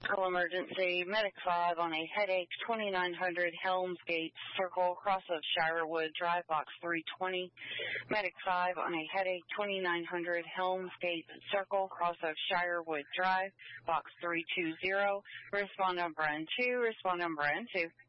Call emergency. Medic 5 on a headache, 2900 Helms Gate Circle, cross of Shirewood Drive, box 320. Medic 5 on a headache, 2900 Helms Gate Circle, cross of Shirewood Drive, box 320. Respond number N2, respond number N2.